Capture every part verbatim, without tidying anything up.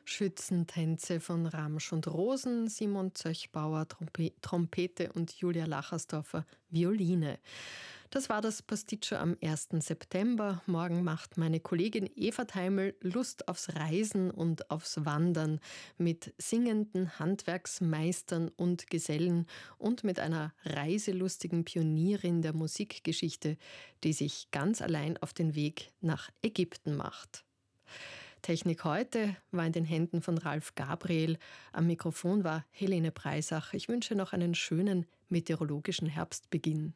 Schützentänze von Ramsch und Rosen, Simon Zöchbauer Trompe- Trompete und Julia Lachersdorfer Violine. Das war das Pasticcio am ersten September. Morgen macht meine Kollegin Eva Teimel Lust aufs Reisen und aufs Wandern mit singenden Handwerksmeistern und Gesellen und mit einer reiselustigen Pionierin der Musikgeschichte, die sich ganz allein auf den Weg nach Ägypten macht. Technik heute war in den Händen von Ralf Gabriel. Am Mikrofon war Helene Breisach. Ich wünsche noch einen schönen meteorologischen Herbstbeginn.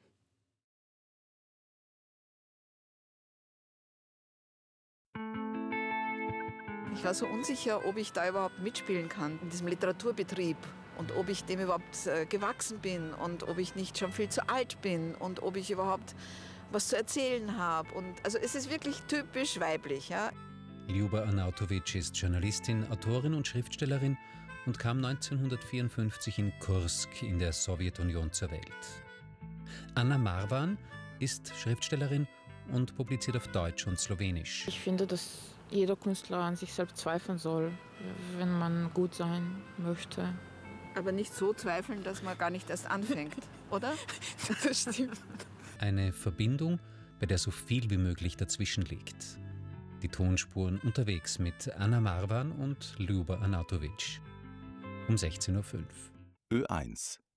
Ich war so unsicher, ob ich da überhaupt mitspielen kann in diesem Literaturbetrieb und ob ich dem überhaupt äh, gewachsen bin und ob ich nicht schon viel zu alt bin und ob ich überhaupt was zu erzählen habe. Und also es ist wirklich typisch weiblich. Ja. Ljuba Arnautovic ist Journalistin, Autorin und Schriftstellerin und kam neunzehnhundertvierundfünfzig in Kursk in der Sowjetunion zur Welt. Anna Marwan ist Schriftstellerin und publiziert auf Deutsch und Slowenisch. Ich finde, dass jeder Künstler an sich selbst zweifeln soll, wenn man gut sein möchte. Aber nicht so zweifeln, dass man gar nicht erst anfängt, oder? Das stimmt. Eine Verbindung, bei der so viel wie möglich dazwischen liegt. Die Tonspuren unterwegs mit Anna Marwan und Ljuba Arnautovic. Um sechzehn Uhr fünf. Ö eins